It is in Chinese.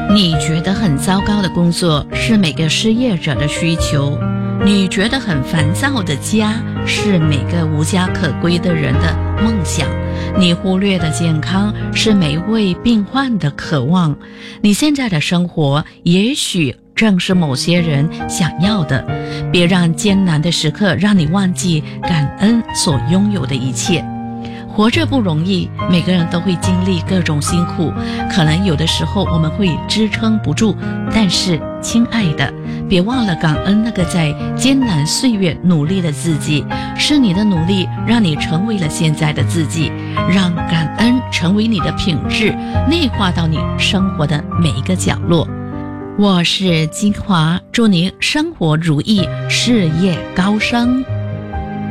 你觉得很糟糕的工作是每个失业者的需求，你觉得很烦躁的家是每个无家可归的人的梦想，你忽略的健康是每一位病患的渴望，你现在的生活也许正是某些人想要的。别让艰难的时刻让你忘记感恩所拥有的一切。活着不容易，每个人都会经历各种辛苦，可能有的时候我们会支撑不住，但是亲爱的，别忘了感恩那个在艰难岁月努力的自己，是你的努力让你成为了现在的自己，让感恩成为你的品质，内化到你生活的每一个角落。我是金华，祝您生活如意，事业高升。